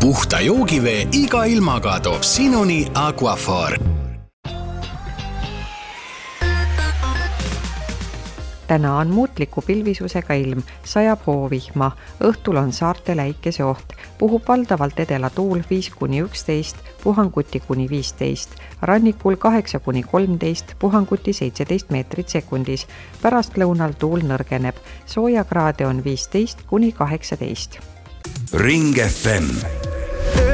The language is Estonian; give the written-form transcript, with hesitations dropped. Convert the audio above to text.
puhta joogivee iga ilmaga toob sinuni Aquaphor. Täna on muutliku pilvisusega ilm, sajab hoovihma, õhtul on saarte läikese oht, puhub valdavalt edela tuul 5-11, puhanguti kuni 15, rannikul 8-13, puhanguti 17 meetrit sekundis, pärastlõunal tuul nõrgeneb, soojakraade on 15-18. Ring FM